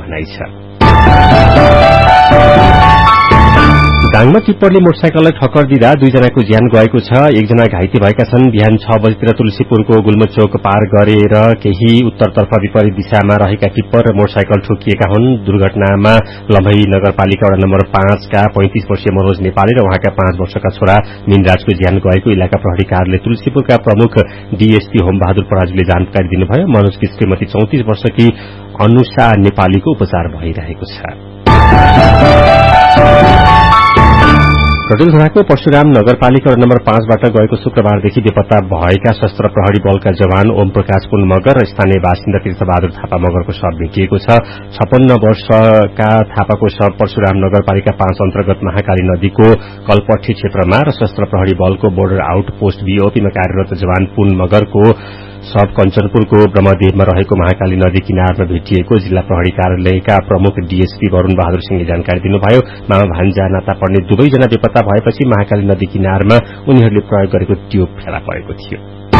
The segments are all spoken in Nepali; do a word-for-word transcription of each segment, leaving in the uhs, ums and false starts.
भनाइ छ। दाङमा टिप्परले मोटरसाइकललाई ठक्कर दिँदा दुईजनाको ज्यान गएको छ, एकजना घाइते भएका छन्। बिहान छ बजेतिर तुलसीपुरको गुल्मचोक पार गरेर केही उत्तरतर्फ विपरीत दिशामा रहेका टिप्पर र मोटरसाइकल ठोकिएका हुन्। दुर्घटनामा लम्भई नगरपालिका वडा नम्बर पाँचका पैंतीस वर्षीय मनोज नेपाली र उहाँका पाँच वर्षका छोरा मिनराजको ज्यान गएको इलाका प्रहरी कार्यालय तुलसीपुरका प्रमुख डीएसपी होमबहादुर पराजुले जानकारी दिनुभयो। मनोजकी श्रीमती चौतिस वर्षकी अनुषा नेपालीको उपचार भइरहेको छ। रटुलधुराको परशुराम नगरपालिका नम्बर पाँचबाट गएको शुक्रबारदेखि बेपत्ता भएका सशस्त्र प्रहरी बलका जवान ओम प्रकाश पुन मगर र स्थानीय बासिन्दा तीर्थबहादुर थापा मगरको शव भेटिएको छ। छप्पन्न वर्षका थापाको शव परशुराम नगरपालिका पाँच अन्तर्गत महाकाली नदीको कलपट्टी क्षेत्रमा र सशस्त्र प्रहरी बलको बोर्डर आउटपोस्ट बीओपीमा कार्यरत जवान पुन मगरको शव कञ्चनपुरको ब्रह्मदेवमा रहेको महाकाली नदी किनारमा भेटिएको जिल्ला प्रहरी कार्यालयका प्रमुख डीएसपी वरूण बहादुर सिंहले जानकारी दिनुभयो। मामा भान्जा नाता पर्ने दुवैजना बेपत्ता भएपछि महाकाली नदी किनारमा उनीहरूले प्रयोग गरेको ट्यूब फेला परेको थियो।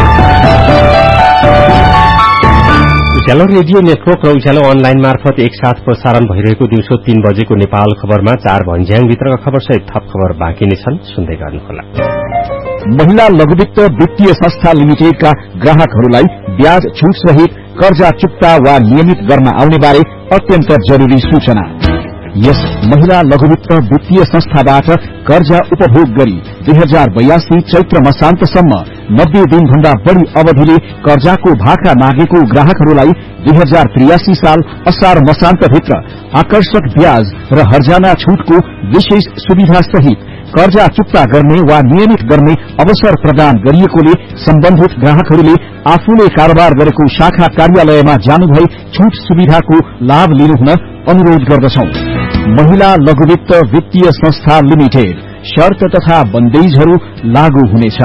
उज्यालो रेडियो नेटवर्क र उज्यालो अनलाइन मार्फत एकसाथ प्रसारण भइरहेको दिउँसो तीन बजेको नेपाल खबरमा चार भन्ज्याङभित्रका खबरसहित थप खबर बाँकी नै छन्, सुन्दै गर्नुहोला। महिला लघुवित्त वित्तीय संस्था लिमिटेडका ग्राहकहरूलाई ब्याज छूट सहित कर्जा चुक्ता वा नियमित गर्न आउने बारे अत्यन्त जरूरी सूचना। यस महिला लघुवित्त वित्तीय संस्थाबाट कर्जा उपभोग गरी दुई हजार बयासी चैत्र मसान्तसम्म नब्बे दिन भन्दा बढ़ी अवधिले कर्जाको भाका मागेको ग्राहकहरूलाई दुई हजार त्रियासी साल असार मसान्तभित्र आकर्षक ब्याज र हर्जाना छूटको विशेष सुविधा सहित कर्जा चुक्ता गर्ने वा नियमित गर्ने अवसर प्रदान गरिएकोले सम्बन्धित ग्राहकहरूले आफूले कारोबार गरेको शाखा कार्यालयमा जानुभई छूट सुविधाको लाभ लिनुहुन अनुरोध गर्दछौं। महिला लघुवित्त वित्तीय संस्था लिमिटेड, शर्त तथा बन्देजहरू लागू हुनेछ।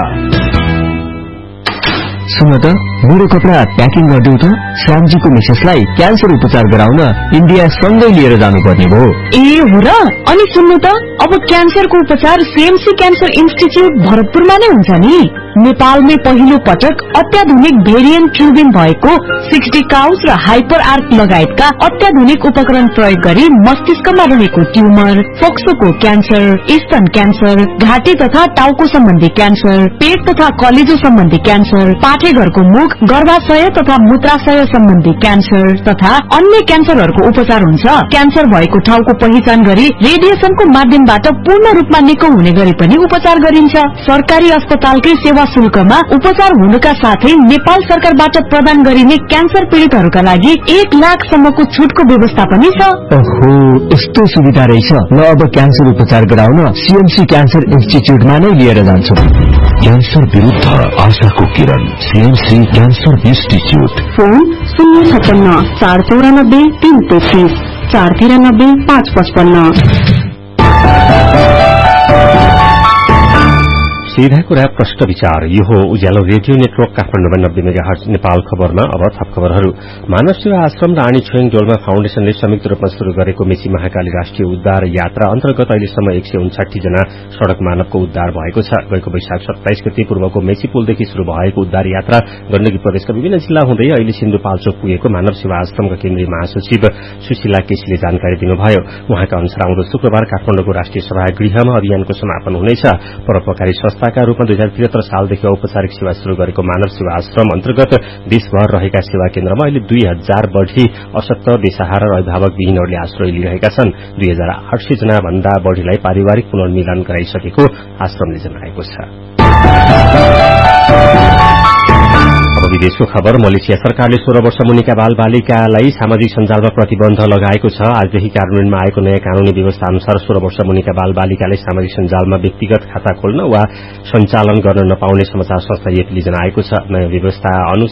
सुन त, मेरो कपडा प्याकिङ गरिदेऊ त। श्यामजीको मिसेसलाई क्यान्सर उपचार गराउन इन्डिया सँगै लिएर जानुपर्ने भयो। ए हो र? अनि सुन्नु त, अब क्यान्सरको उपचार सीएमसी क्यान्सर इन्स्टिच्यूट भरतपुरमा नै हुन्छ नि। नेपालमै पहिलो पटक अत्याधुनिक भेरिएन्ट ट्युबिङ भएको सिक्सटी काउस र हाइपर आर्क लगायतका अत्याधुनिक उपकरण प्रयोग गरी मस्तिष्कमा रहेको ट्युमर, फोक्सोको क्यान्सर, स्तन क्यान्सर, घाँटी तथा टाउको सम्बन्धी क्यान्सर, पेट तथा कलेजो सम्बन्धी क्यान्सर, पाठेघरको मुख, गर्भाशय तथा मूत्राशय सम्बन्धी क्यान्सर तथा अन्य क्यान्सरहरूको उपचार हुन्छ। क्यान्सर भएको ठाउँको पहिचान गरी रेडिएसनको माध्यमबाट पूर्ण रूपमा निको हुने गरी पनि उपचार गरिन्छ। सरकारी अस्पतालकै सेवा शुल्कमा उपचार हुनुका साथै नेपाल सरकारबाट प्रदान गरिने क्यान्सर पीड़ितहरूका लागि एक लाख सम्मको छुटको व्यवस्था पनि छ। ओहो, यस्तो सुविधा रहेछ। ल अब क्यान्सर उपचार गराउन सीएमसी क्यान्सर इन्स्टिच्यूटमा नै लिएर जान्छु। क्यान्सर विरुद्ध आशाको किरण, सीएमसी क्यान्सर इन्स्टिच्यूट। फोन शून्य छप्पन्न चार चौरानब्बे तीन तेत्तीस चार तिरानब्बे पाँच पचपन्न। सीधा कुरा प्रश्न विचार, यो हो उज्यालो रेडियो नेटवर्क काठमाडौँमा नब्बे मेगाहर्ज नेपाल खबरमा। अब थप खबरहरू। मानव सेवा आश्रम र आनी छोयङ डोल्मा फाउन्डेशनले संयुक्त रूपमा शुरू गरेको मेची महाकाली राष्ट्रिय उद्धार यात्रा अन्तर्गत अहिलेसम्म एक सय उन्साठी जना सड़क मानवको उद्धार भएको छ। गएको वैशाख सत्ताइस गते पूर्वको मेची पुलदेखि शुरू भएको उद्धार यात्रा गण्डकी प्रदेशका विभिन्न जिल्ला हुँदै अहिले सिन्धुपाल्चोक पुगेको मानव सेवा आश्रमका केन्द्रीय महासचिव सुशीला केसीले जानकारी दिनुभयो। उहाँका अनुसार आउँदो शुक्रबार काठमाडौँको राष्ट्रिय सभागृहमा अभियानको समापन हुनेछ। परोपकारी संस्थाका रूपमा दुई हजार त्रिहत्तर सालदेखि औपचारिक सेवा शुरू गरेको मानव सेवा आश्रम अन्तर्गत देशभर रहेका सेवा केन्द्रमा अहिले दुई हजार बढ़ी अशक्त, बेसहारा र अभिभावक विहीनहरूले आश्रय लिइरहेका छन्। दुई हजार आठ सय जना भन्दा बढ़ीलाई पारिवारिक पुनर्मिलन गराइसकेको आश्रमले जनाएको छ। अब विदेशको खबर। मलेसिया सरकारले सोह्र वर्ष मुनिका बाल बालिकालाई सामाजिक सञ्जालमा प्रतिबन्ध लगाएको छ। आजदेखि कार्यान्वयनमा आएको नयाँ कानूनी व्यवस्था अनुसार सोह्र वर्ष मुनिका बाल बालिकालाई सामाजिक सञ्जालमा व्यक्तिगत खाता खोल्न वा सञ्चालन गर्न नपाउने समाचार संस्था एपीले जनाएको छ। नयाँ व्यवस्था